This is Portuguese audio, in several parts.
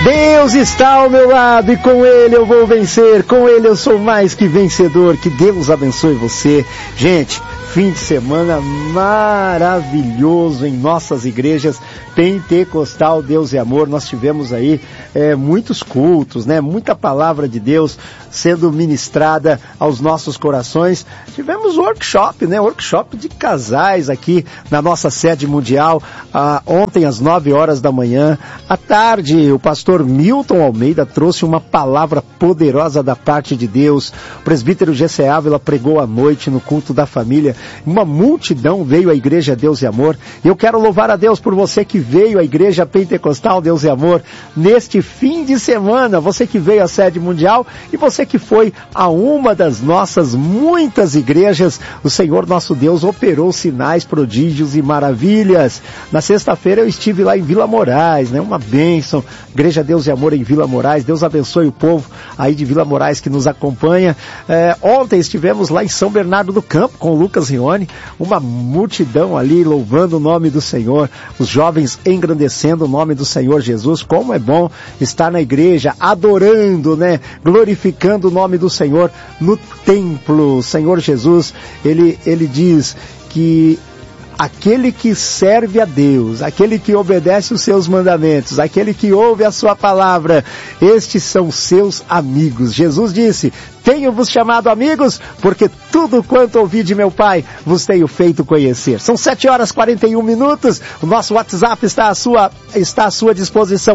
Deus está ao meu lado e com Ele eu vou vencer, com Ele eu sou mais que vencedor. Que Deus abençoe você. Gente, fim de semana maravilhoso em nossas igrejas Pentecostal Deus e Amor. Nós tivemos aí muitos cultos, né? Muita palavra de Deus sendo ministrada aos nossos corações. Tivemos workshop, né? Workshop de casais aqui na nossa sede mundial, ontem às 9 horas da manhã. À tarde, o pastor Milton Almeida trouxe uma palavra poderosa da parte de Deus. O presbítero Gessé Ávila pregou à noite no culto da família. Uma multidão veio à igreja Deus e Amor. E eu quero louvar a Deus por você que veio à igreja Pentecostal Deus e Amor neste fim de semana. Você que veio à sede mundial e você que foi a uma das nossas muitas igrejas. O Senhor nosso Deus operou sinais, prodígios e maravilhas. Na sexta-feira eu estive lá em Vila Moraes, né? Uma bênção. Igreja Deus e Amor em Vila Moraes. Deus abençoe o povo aí de Vila Moraes que nos acompanha. Ontem estivemos lá em São Bernardo do Campo com o Lucas Rione. Uma multidão ali louvando o nome do Senhor. Os jovens engrandecendo o nome do Senhor Jesus. Como é bom estar na igreja adorando, né? Glorificando o nome do Senhor no templo. O Senhor Jesus, ele diz que aquele que serve a Deus, aquele que obedece os seus mandamentos, aquele que ouve a sua palavra, estes são seus amigos. Jesus disse: tenho-vos chamado amigos, porque tudo quanto ouvi de meu Pai vos tenho feito conhecer. São 7 horas e 41 minutos. O nosso WhatsApp está à sua disposição.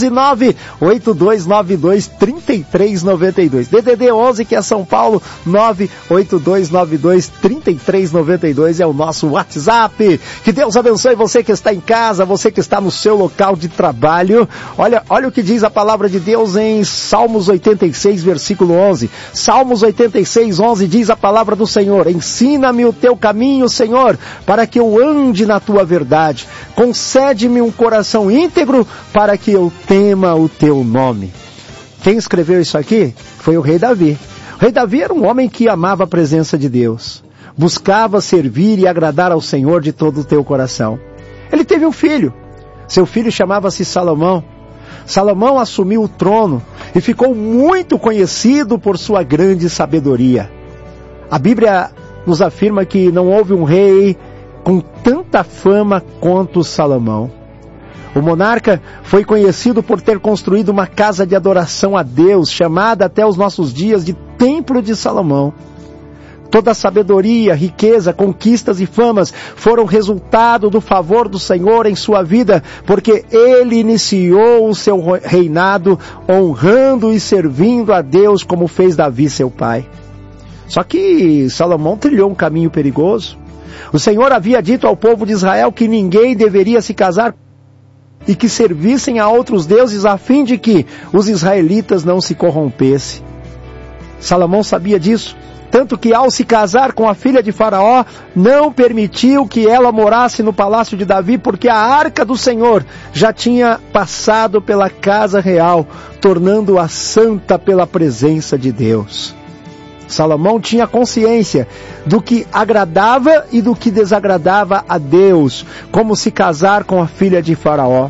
11982923392. DDD 11, que é São Paulo, 982923392 é o nosso WhatsApp. Que Deus abençoe você que está em casa, você que está no seu local de trabalho. Olha o que diz a palavra de Deus em Salmos 86, versículo 11. Salmos 86, 11 diz a palavra do Senhor: ensina-me o teu caminho, Senhor, para que eu ande na tua verdade. Concede-me um coração íntegro para que eu tema o teu nome. Quem escreveu isso aqui foi o rei Davi. O rei Davi era um homem que amava a presença de Deus. Buscava servir e agradar ao Senhor de todo o teu coração. Ele teve um filho. Seu filho chamava-se Salomão. Salomão assumiu o trono e ficou muito conhecido por sua grande sabedoria. A Bíblia nos afirma que não houve um rei com tanta fama quanto Salomão. O monarca foi conhecido por ter construído uma casa de adoração a Deus, chamada até os nossos dias de Templo de Salomão. Toda a sabedoria, riqueza, conquistas e famas foram resultado do favor do Senhor em sua vida, porque Ele iniciou o seu reinado honrando e servindo a Deus como fez Davi, seu pai. Só que Salomão trilhou um caminho perigoso. O Senhor havia dito ao povo de Israel que ninguém deveria se casar e que servissem a outros deuses a fim de que os israelitas não se corrompessem. Salomão sabia disso. Tanto que ao se casar com a filha de Faraó, não permitiu que ela morasse no palácio de Davi, porque a arca do Senhor já tinha passado pela casa real, tornando-a santa pela presença de Deus. Salomão tinha consciência do que agradava e do que desagradava a Deus, como se casar com a filha de Faraó.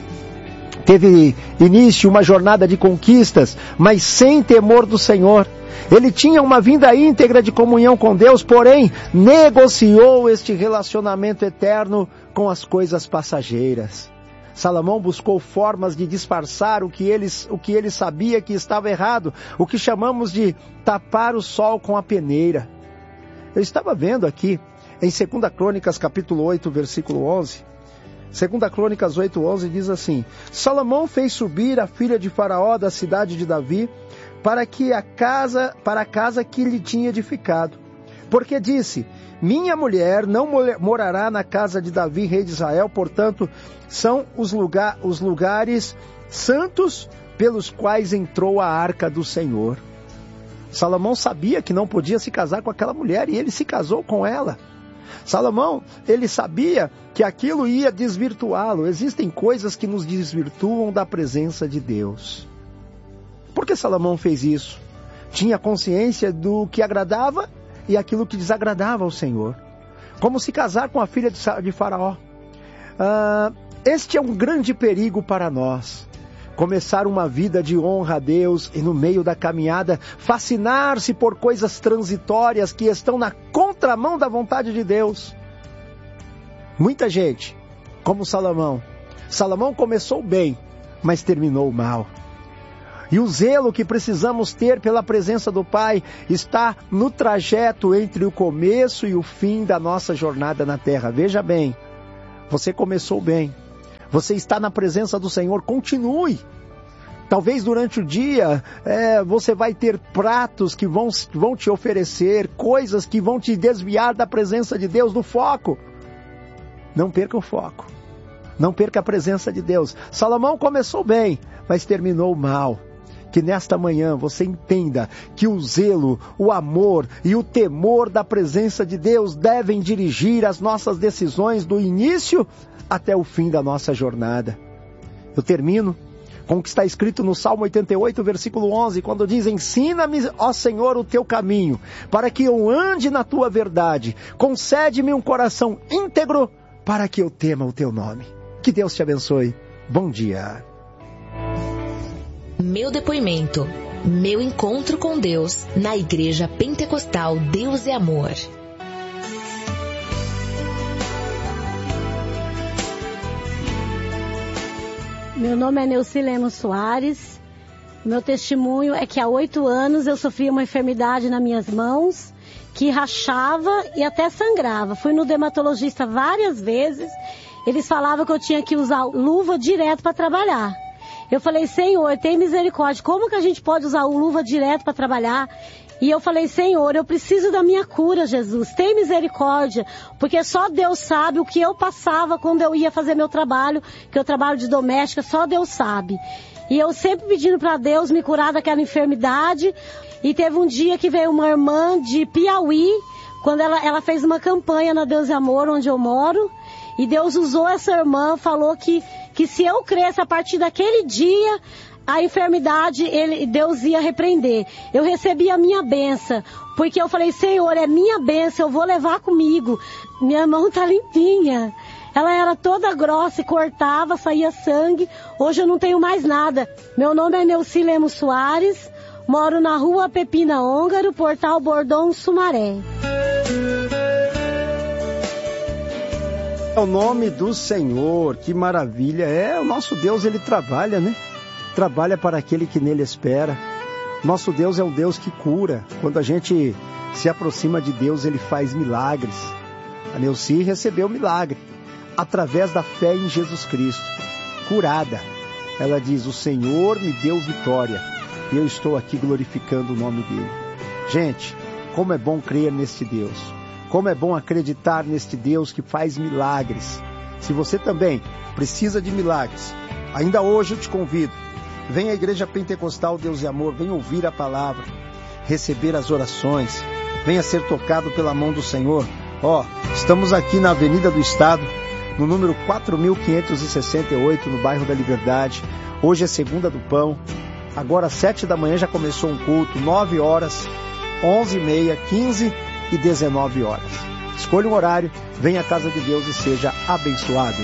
Teve início uma jornada de conquistas, mas sem temor do Senhor. Ele tinha uma vida íntegra de comunhão com Deus, porém negociou este relacionamento eterno com as coisas passageiras. Salomão buscou formas de disfarçar o que ele sabia que estava errado, o que chamamos de tapar o sol com a peneira. Eu estava vendo aqui em 2 Crônicas capítulo 8, versículo 11. 2 Crônicas 8, 11 diz assim: Salomão fez subir a filha de Faraó da cidade de Davi para a casa que lhe tinha edificado. Porque disse: minha mulher não morará na casa de Davi, rei de Israel, portanto, são os lugares santos pelos quais entrou a arca do Senhor. Salomão sabia que não podia se casar com aquela mulher e ele se casou com ela. Salomão, ele sabia que aquilo ia desvirtuá-lo. Existem coisas que nos desvirtuam da presença de Deus. Por que Salomão fez isso? Tinha consciência do que agradava e aquilo que desagradava ao Senhor. Como se casar com a filha de Faraó. Este é um grande perigo para nós. começar uma vida de honra a Deus e no meio da caminhada fascinar-se por coisas transitórias que estão na contramão da vontade de Deus. Muita gente, como Salomão começou bem, mas terminou mal. E o zelo que precisamos ter pela presença do Pai está no trajeto entre o começo e o fim da nossa jornada na terra. Veja bem, você começou bem, você está na presença do Senhor, continue. Talvez durante o dia você vai ter pratos que vão te oferecer, coisas que vão te desviar da presença de Deus, do foco. Não perca o foco, não perca a presença de Deus. Salomão começou bem, mas terminou mal. Que nesta manhã você entenda que o zelo, o amor e o temor da presença de Deus devem dirigir as nossas decisões do início até o fim da nossa jornada. Eu termino com o que está escrito no Salmo 88, versículo 11, quando diz: ensina-me, ó Senhor, o teu caminho, para que eu ande na tua verdade. Concede-me um coração íntegro, para que eu tema o teu nome. Que Deus te abençoe. Bom dia. Meu depoimento, meu encontro com Deus na Igreja Pentecostal Deus é Amor. Meu nome é Neuci Lemos Soares. Meu testemunho é que há 8 anos eu sofria uma enfermidade nas minhas mãos que rachava e até sangrava. Fui no dermatologista várias vezes. Eles falavam que eu tinha que usar luva direto para trabalhar. Eu falei: Senhor, tem misericórdia, como que a gente pode usar luva direto para trabalhar? E eu falei: Senhor, eu preciso da minha cura, Jesus, tem misericórdia, porque só Deus sabe o que eu passava quando eu ia fazer meu trabalho, que eu trabalho de doméstica, só Deus sabe. E eu sempre pedindo para Deus me curar daquela enfermidade. E teve um dia que veio uma irmã de Piauí, quando ela fez uma campanha na Deus é Amor, onde eu moro, e Deus usou essa irmã, falou que se eu cresce a partir daquele dia, a enfermidade, Deus ia repreender. Eu recebi a minha bênção, porque eu falei: Senhor, é minha bênção, eu vou levar comigo. Minha mão tá limpinha. Ela era toda grossa e cortava, saía sangue. Hoje eu não tenho mais nada. Meu nome é Neuci Lemos Soares, moro na rua Pepina Húngaro, Portal Bordão, Sumaré. É o nome do Senhor, que maravilha. O nosso Deus, Ele trabalha, né? Trabalha para aquele que nele espera. Nosso Deus é um Deus que cura. Quando a gente se aproxima de Deus, Ele faz milagres. A Neuci recebeu milagre através da fé em Jesus Cristo. Curada. Ela diz: o Senhor me deu vitória e eu estou aqui glorificando o nome dEle. Gente, como é bom crer neste Deus. Como é bom acreditar neste Deus que faz milagres. Se você também precisa de milagres, ainda hoje eu te convido. Venha à Igreja Pentecostal Deus é Amor, venha ouvir a palavra, receber as orações, venha ser tocado pela mão do Senhor. Estamos aqui na Avenida do Estado, no número 4568, no bairro da Liberdade. Hoje é segunda do pão. Agora às 7 da manhã já começou um culto, 9 horas, 11h30, 15 e 19 horas. Escolha um horário, venha à casa de Deus e seja abençoado.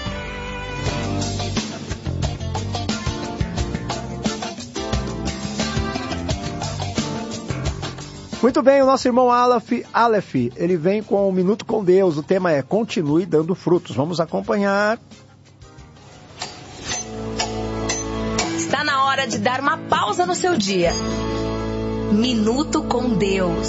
Muito bem, o nosso irmão Aleph, ele vem com um Minuto com Deus. O tema é Continue Dando Frutos. Vamos acompanhar. Está na hora de dar uma pausa no seu dia. Minuto com Deus.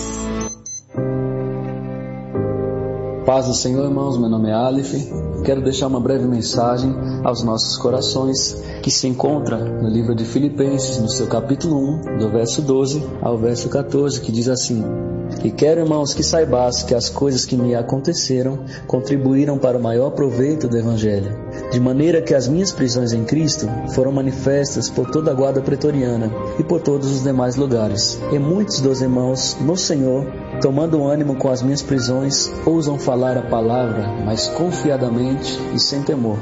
Paz do Senhor, irmãos, meu nome é Aleph. Quero deixar uma breve mensagem aos nossos corações, que se encontra no livro de Filipenses, no seu capítulo 1, do verso 12 ao verso 14, que diz assim: E quero, irmãos, que saibais que as coisas que me aconteceram contribuíram para o maior proveito do Evangelho, de maneira que as minhas prisões em Cristo foram manifestas por toda a guarda pretoriana e por todos os demais lugares. E muitos dos irmãos no Senhor, tomando ânimo com as minhas prisões, ousam falar a palavra mais confiadamente e sem temor.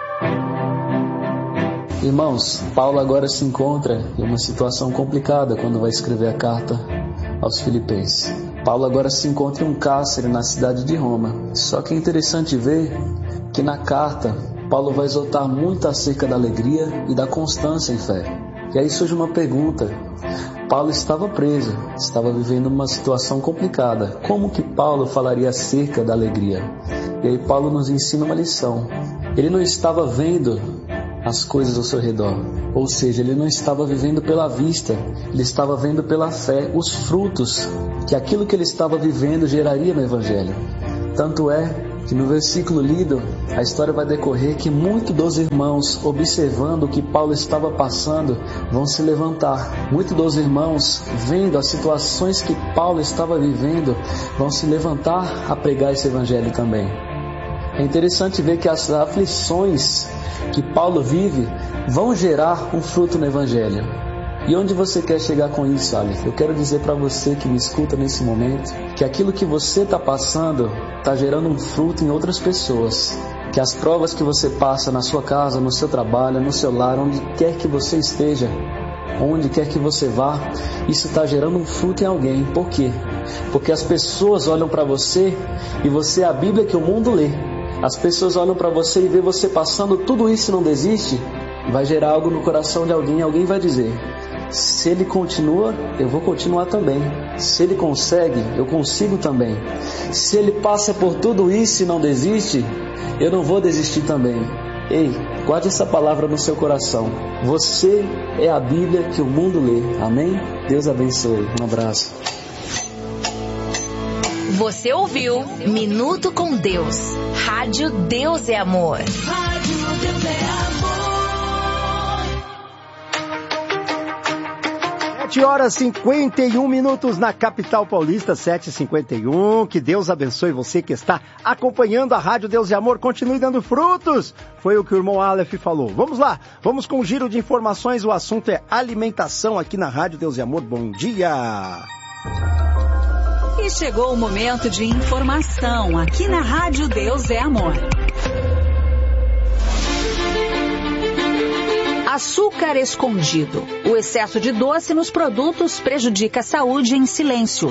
Irmãos, Paulo agora se encontra em uma situação complicada quando vai escrever a carta aos Filipenses. Paulo agora se encontra em um cárcere na cidade de Roma. Só que é interessante ver que na carta Paulo vai exortar muito acerca da alegria e da constância em fé. E aí surge uma pergunta. Paulo estava preso, estava vivendo uma situação complicada. Como que Paulo falaria acerca da alegria? E aí Paulo nos ensina uma lição. Ele não estava vendo as coisas ao seu redor, ou seja, ele não estava vivendo pela vista, ele estava vendo pela fé os frutos que aquilo que ele estava vivendo geraria no Evangelho. Tanto é que no versículo lido, a história vai decorrer que muitos dos irmãos, observando o que Paulo estava passando, vão se levantar. Muitos dos irmãos, vendo as situações que Paulo estava vivendo, vão se levantar a pregar esse evangelho também. É interessante ver que as aflições que Paulo vive vão gerar um fruto no evangelho. E onde você quer chegar com isso, Aleph? Eu quero dizer para você que me escuta nesse momento, que aquilo que você está passando está gerando um fruto em outras pessoas. Que as provas que você passa na sua casa, no seu trabalho, no seu lar, onde quer que você esteja, onde quer que você vá, isso está gerando um fruto em alguém. Por quê? Porque as pessoas olham para você e você é a Bíblia que o mundo lê. As pessoas olham para você e vê você passando tudo isso e não desiste, vai gerar algo no coração de alguém. Alguém vai dizer: se ele continua, eu vou continuar também. Se ele consegue, eu consigo também. Se ele passa por tudo isso e não desiste, eu não vou desistir também. Ei, guarde essa palavra no seu coração. Você é a Bíblia que o mundo lê. Amém? Deus abençoe. Um abraço. Você ouviu Minuto com Deus. Rádio Deus é Amor. Rádio Deus é Amor. 7h51 na capital paulista, 7h51. Que Deus abençoe você que está acompanhando a Rádio Deus é Amor. Continue dando frutos. Foi o que o irmão Aleph falou. Vamos lá, vamos com um giro de informações. O assunto é alimentação aqui na Rádio Deus é Amor. Bom dia. E chegou o momento de informação aqui na Rádio Deus é Amor. Açúcar escondido. O excesso de doce nos produtos prejudica a saúde em silêncio.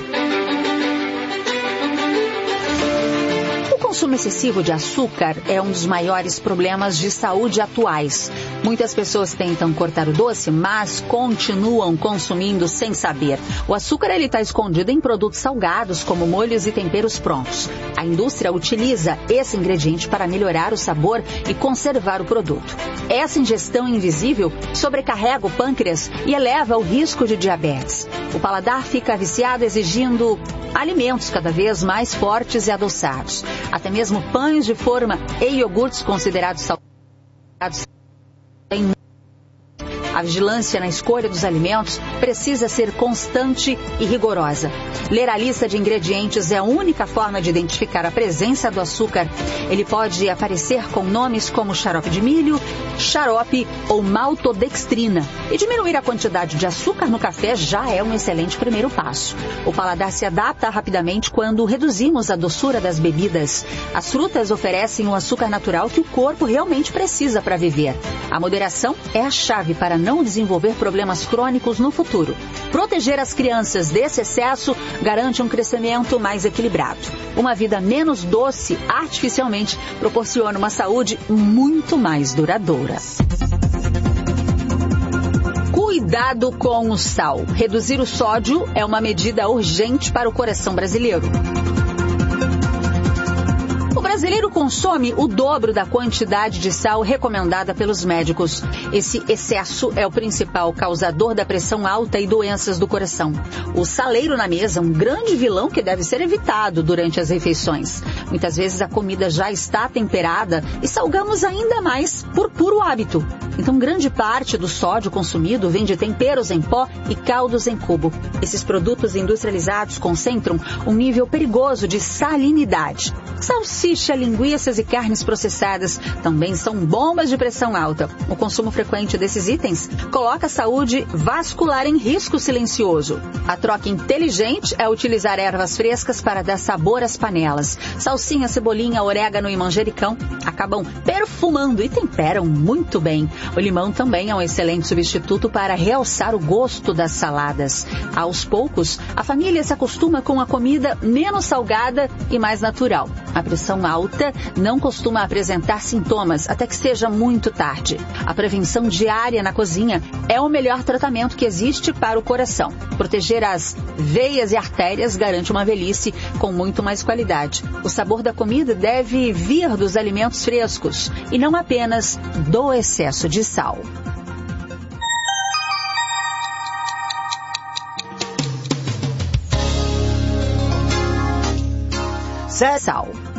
O consumo excessivo de açúcar é um dos maiores problemas de saúde atuais. Muitas pessoas tentam cortar o doce, mas continuam consumindo sem saber. O açúcar está escondido em produtos salgados, como molhos e temperos prontos. A indústria utiliza esse ingrediente para melhorar o sabor e conservar o produto. Essa ingestão invisível sobrecarrega o pâncreas e eleva o risco de diabetes. O paladar fica viciado, exigindo alimentos cada vez mais fortes e adoçados. Até mesmo pães de forma e iogurtes considerados salgados. A vigilância na escolha dos alimentos precisa ser constante e rigorosa. Ler a lista de ingredientes é a única forma de identificar a presença do açúcar. Ele pode aparecer com nomes como xarope de milho, xarope ou maltodextrina. E diminuir a quantidade de açúcar no café já é um excelente primeiro passo. O paladar se adapta rapidamente quando reduzimos a doçura das bebidas. As frutas oferecem o açúcar natural que o corpo realmente precisa para viver. A moderação é a chave para não desenvolver problemas crônicos no futuro. Proteger as crianças desse excesso garante um crescimento mais equilibrado. Uma vida menos doce artificialmente proporciona uma saúde muito mais duradoura. Cuidado com o sal. Reduzir o sódio é uma medida urgente para o coração brasileiro. O brasileiro consome o dobro da quantidade de sal recomendada pelos médicos. Esse excesso é o principal causador da pressão alta e doenças do coração. O saleiro na mesa é um grande vilão que deve ser evitado durante as refeições. Muitas vezes a comida já está temperada e salgamos ainda mais por puro hábito. Então, grande parte do sódio consumido vem de temperos em pó e caldos em cubo. Esses produtos industrializados concentram um nível perigoso de salinidade. Salsicha, linguiças e carnes processadas também são bombas de pressão alta. O consumo frequente desses itens coloca a saúde vascular em risco silencioso. A troca inteligente é utilizar ervas frescas para dar sabor às panelas. Salsinha, cebolinha, orégano e manjericão acabam perfumando e temperam muito bem. O limão também é um excelente substituto para realçar o gosto das saladas. Aos poucos, a família se acostuma com a comida menos salgada e mais natural. A pressão alta não costuma apresentar sintomas até que seja muito tarde. A prevenção diária na cozinha é o melhor tratamento que existe para o coração. Proteger as veias e artérias garante uma velhice com muito mais qualidade. O sabor da comida deve vir dos alimentos frescos e não apenas do excesso de sal. Sal.